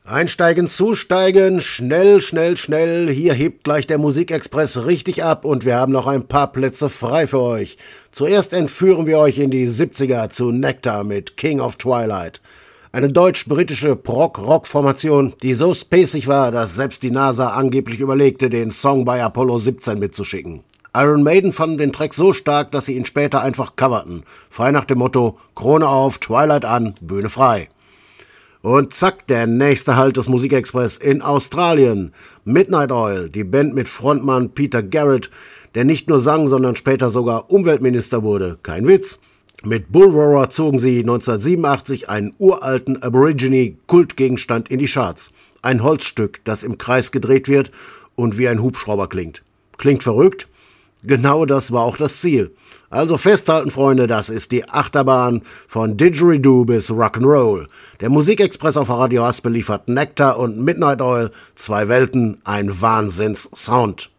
Einsteigen, zusteigen, schnell, schnell, schnell. Hier hebt gleich der Musikexpress richtig ab und wir haben noch ein paar Plätze frei für euch. Zuerst entführen wir euch in die 70er zu Nectar mit King of Twilight. Eine deutsch-britische Prog-Rock-Formation, die so spacig war, dass selbst die NASA angeblich überlegte, den Song bei Apollo 17 mitzuschicken. Iron Maiden fanden den Track so stark, dass sie ihn später einfach coverten. Frei nach dem Motto, Krone auf, Twilight an, Bühne frei. Und zack, der nächste Halt des Musikexpress in Australien. Midnight Oil, die Band mit Frontmann Peter Garrett, der nicht nur sang, sondern später sogar Umweltminister wurde. Kein Witz. Mit Bull Roarer zogen sie 1987 einen uralten Aborigine-Kultgegenstand in die Charts. Ein Holzstück, das im Kreis gedreht wird und wie ein Hubschrauber klingt. Klingt verrückt? Genau das war auch das Ziel. Also festhalten, Freunde, das ist die Achterbahn von Didgeridoo bis Rock'n'Roll. Der Musikexpress auf Radio Haspel liefert Nectar und Midnight Oil, zwei Welten, ein Wahnsinns-Sound.